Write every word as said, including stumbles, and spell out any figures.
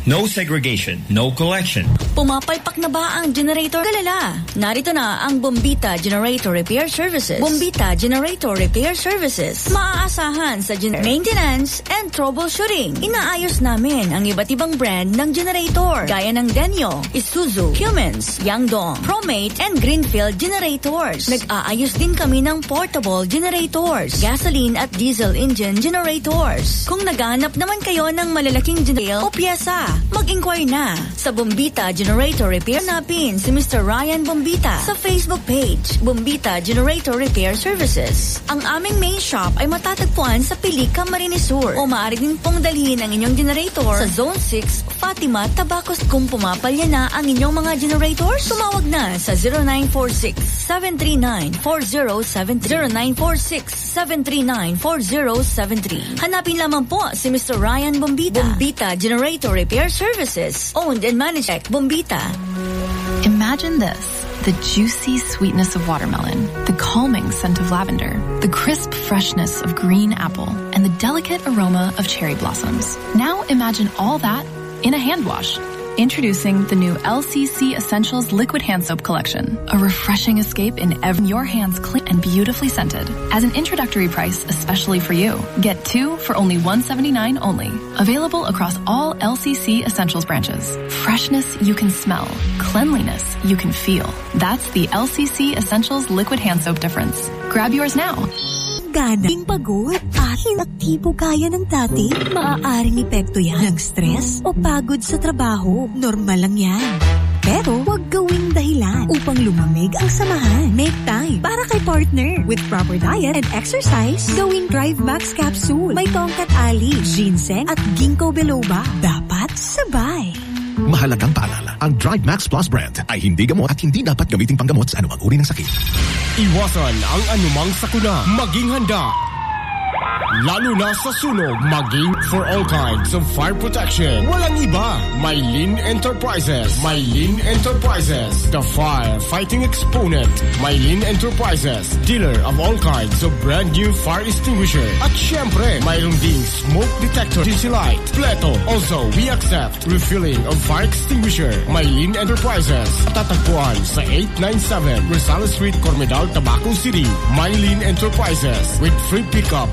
No segregation, no collection. Pumapalpak na ba ang generator? Galala, narito na ang Bombita Generator Repair Services. Bombita Generator Repair Services. Maaasahan sa gener- maintenance and troubleshooting. Inaayos namin ang iba't ibang brand ng generator gaya ng Denyo, Isuzu, Cummins, Yangdong, Promate, and Greenfield generators. Nag-aayos din kami ng portable generators, gasoline at diesel engine generators. Kung naghahanap naman kayo ng malalaking generator o pyesa, mag-inquire na sa Bombita Generator Repair. Hanapin si Mister Ryan Bombita sa Facebook page, Bombita Generator Repair Services. Ang aming main shop ay matatagpuan sa Pilica, Camarines Sur, o maaari din pong dalhin ang inyong generator sa Zone six, Fatima, Tabacos. Kung pumapalya na ang inyong mga generators, tumawag na sa zero nine four six, seven three nine, four zero seven three, zero nine four six, seven three nine, four zero seven three. Hanapin lamang po si Mister Ryan Bombita. Bombita Generator Repair Services, owned and managed by Bombita. Imagine this: the juicy sweetness of watermelon, the calming scent of lavender, the crisp freshness of green apple, and the delicate aroma of cherry blossoms. Now imagine all that in a hand wash. Introducing the new L C C Essentials Liquid Hand Soap Collection. A refreshing escape in every your hands clean and beautifully scented. As an introductory price, especially for you, get two for only one seventy-nine only. Available across all L C C Essentials branches. Freshness you can smell. Cleanliness you can feel. That's the L C C Essentials Liquid Hand Soap difference. Grab yours now. Ganang pagod at inaktibo kaya ng dati. Maaaring epekto yan ng stress o pagod sa trabaho. Normal lang yan. Pero huwag gawing dahilan upang lumamig ang samahan. Make time para kay partner. With proper diet and exercise, gawing Drive Max Capsule. May tongkat ali, ginseng at ginkgo biloba. Dapat sabay. Mahalagang paalala, ang Drive Max Plus brand ay hindi gamot at hindi dapat gamitin panggamot sa anumang uri ng sakit. Iwasan ang anumang sakuna. Maging handa. Lalo na sa sunog, maging for all kinds of fire protection. Walang iba. Mylene Enterprises. Mylene Enterprises. The fire fighting exponent. Mylene Enterprises. Dealer of all kinds of brand new fire extinguisher. At syempre, mayroon ding smoke detector D C light. Pleto. Also, we accept refilling of fire extinguisher. Mylene Enterprises. Tatagpuan sa eight ninety-seven Rosales Street, Cormedal, Tabaco City. Mylene Enterprises with free pickup